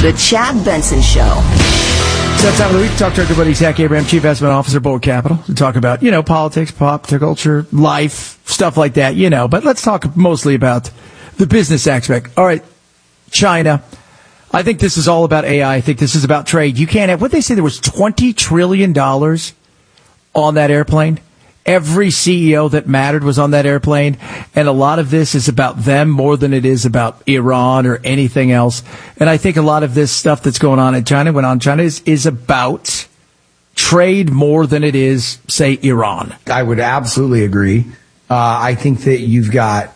The Chad Benson Show. It's that time of the week to talk to our good buddy Zach Abraham, Chief Investment Officer, Bold Capital, to talk about, politics, pop culture, life, stuff like that, But let's talk mostly about the business aspect. All right, China. I think this is all about AI. I think this is about trade. You can't have, what they say, there was $20 trillion on that airplane. Every CEO that mattered was on that airplane. And a lot of this is about them more than it is about Iran or anything else. And I think a lot of this stuff that's going on in China, is about trade more than it is, say, Iran. I would absolutely agree. I think that you've got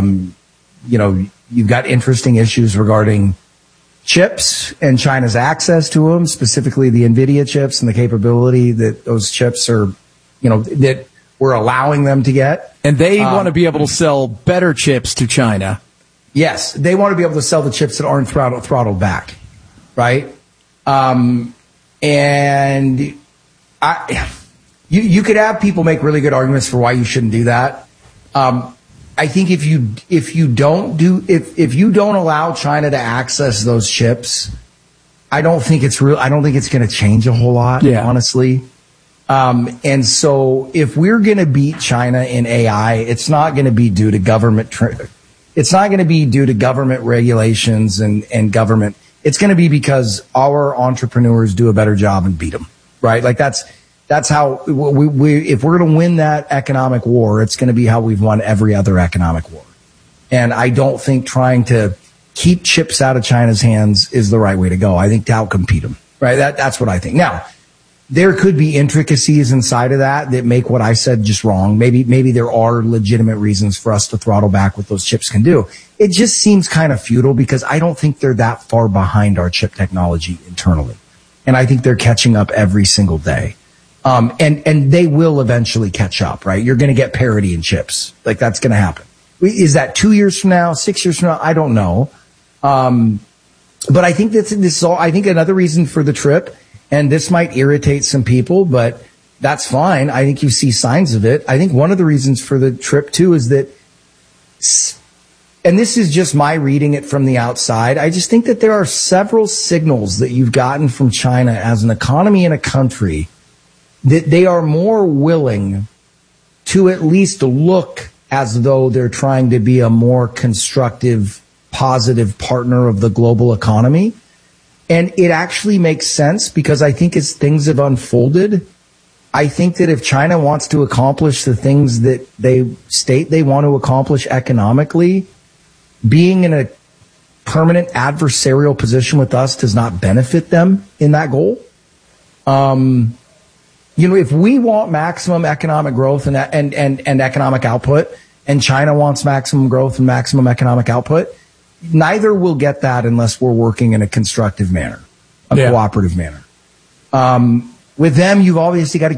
interesting issues regarding chips and China's access to them, specifically the NVIDIA chips and the capability that those chips are, that we're allowing them to get. And they want to be able to sell better chips to China. Yes, they want to be able to sell the chips that aren't throttled back, right? You could have people make really good arguments for why you shouldn't do that. I think if you don't allow China to access those chips, I don't think it's going to change a whole lot, honestly. And so if we're going to beat China in AI, it's not going to be due to government. It's not going to be due to government regulations and government. It's going to be because our entrepreneurs do a better job and beat them, right? Like that's how if we're going to win that economic war, it's going to be how we've won every other economic war. And I don't think trying to keep chips out of China's hands is the right way to go. I think to outcompete them, right? That's what I think. Now, there could be intricacies inside of that make what I said just wrong. Maybe there are legitimate reasons for us to throttle back what those chips can do. It just seems kind of futile because I don't think they're that far behind our chip technology internally. And I think they're catching up every single day. And they will eventually catch up, right? You're going to get parity in chips. Like that's going to happen. Is that 2 years from now, 6 years from now? I don't know. But I think this is all, I think another reason for the trip, and this might irritate some people, but that's fine. I think you see signs of it. I think one of the reasons for the trip too is that, and this is just my reading it from the outside, I just think that there are several signals that you've gotten from China as an economy and a country that they are more willing to at least look as though they're trying to be a more constructive, positive partner of the global economy. And it actually makes sense because I think as things have unfolded, I think that if China wants to accomplish the things that they state they want to accomplish economically, being in a permanent adversarial position with us does not benefit them in that goal. If we want maximum economic growth and economic output, and China wants maximum growth and maximum economic output, neither will get that unless we're working in a constructive manner, a cooperative manner. With them, you've obviously got to